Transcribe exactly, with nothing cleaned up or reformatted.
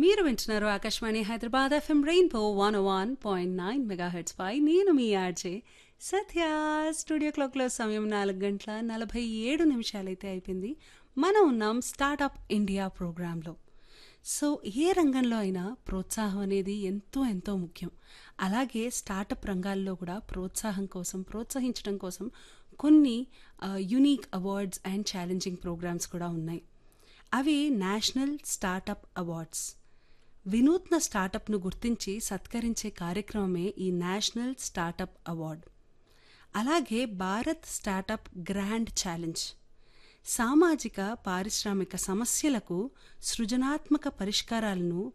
మీరు వింటున్నారు Akashvani Hyderabad FM rainbow one one point nine megahertz పై నేను మీ ఆర్జే సత్య. స్టూడియో క్లాక్లో సమయం నాలుగు గంటల నలభై ఏడు నిమిషాలైతే అయిపోయింది. మనం ఉన్నాం స్టార్టప్ ఇండియా ప్రోగ్రాంలో. సో ఏ రంగంలో అయినా ప్రోత్సాహం అనేది ఎంతో ఎంతో ముఖ్యం. అలాగే స్టార్టప్ రంగాల్లో కూడా ప్రోత్సాహం కోసం ప్రోత్సహించడం కోసం కొన్ని unique awards and challenging programmes కూడా ఉన్నాయి. అవి నేషనల్ స్టార్టప్ అవార్డ్స్. వినూత్న స్టార్టప్ను గుర్తించి సత్కరించే కార్యక్రమమే ఈ నేషనల్ స్టార్టప్ అవార్డ్. అలాగే భారత్ స్టార్టప్ గ్రాండ్ ఛాలెంజ్ సామాజిక పారిశ్రామిక సమస్యలకు సృజనాత్మక పరిష్కారాలను